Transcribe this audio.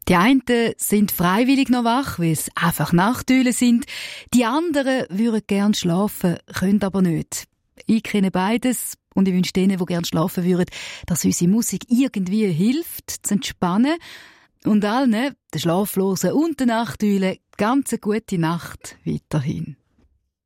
Die einen sind freiwillig noch wach, weil es einfach Nachteulen sind. Die anderen würden gerne schlafen, können aber nicht. Ich kenne beides und ich wünsche denen, die gerne schlafen würden, dass unsere Musik irgendwie hilft, zu entspannen. Und allen, den Schlaflosen und den Nachteulen, ganz eine gute Nacht weiterhin.